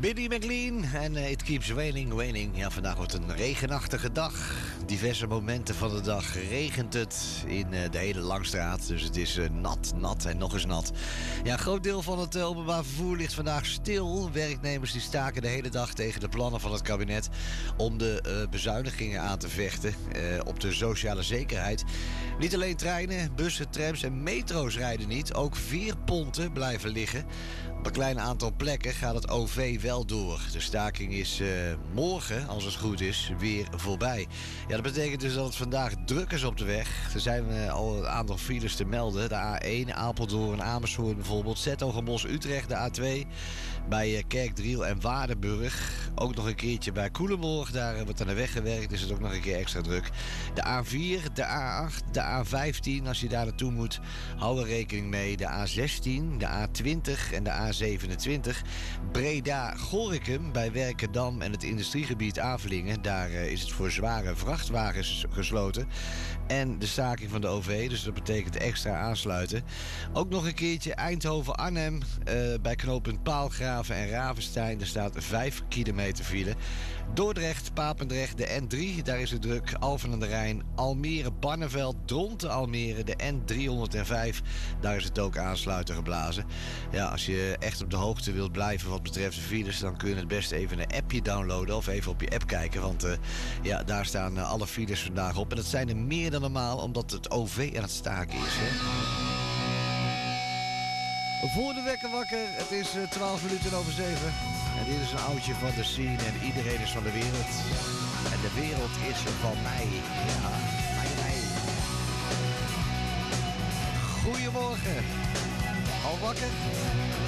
Billy McLean en It Keeps Raining, Raining. Ja, vandaag wordt een regenachtige dag. Diverse momenten van de dag regent het in de hele Langstraat. Dus het is nat en nog eens nat. Ja, een groot deel van het openbaar vervoer ligt vandaag stil. Werknemers die staken de hele dag tegen de plannen van het kabinet om de bezuinigingen aan te vechten op de sociale zekerheid. Niet alleen treinen, bussen, trams en metro's rijden niet. Ook veerponten blijven liggen. Op een klein aantal plekken gaat het OV wel door. De staking is morgen, als het goed is, weer voorbij. Ja, dat betekent dus dat het vandaag druk is op de weg. Er zijn al een aantal files te melden. De A1, Apeldoorn, Amersfoort bijvoorbeeld. Zettogenbosch, Utrecht, de A2. Bij Kerkdriel en Waardenburg. Ook nog een keertje bij Culemborg. Daar wordt aan de weg gewerkt. Is het ook nog een keer extra druk. De A4, de A8, de A15. Als je daar naartoe moet, hou er rekening mee. De A16, de A20 en de A27. Breda-Gorinchem bij Werkendam en het industriegebied Avelingen. Daar is het voor zware vrachtwagens gesloten. En de staking van de OV, dus dat betekent extra aansluiten. Ook nog een keertje Eindhoven-Arnhem bij knooppunt Paalgraven en Ravenstein. Er staat 5 kilometer file. Dordrecht, Papendrecht, de N3, daar is het druk. Alphen aan de Rijn, Almere, Barneveld, Dronten-Almere, de N305. Daar is het ook aansluiten geblazen. Ja, als je echt op de hoogte wilt blijven wat betreft de files, dan kun je het best even een appje downloaden of even op je app kijken. Want ja, daar staan alle files vandaag op. En dat zijn er meer dan normaal, omdat het OV aan het staken is. Hè? Voor de wekker wakker, het is 12 minuten over 7. En dit is een oudje van de scene en iedereen is van de wereld. En de wereld is van mij. Ja, mij. Goedemorgen. Al wakker?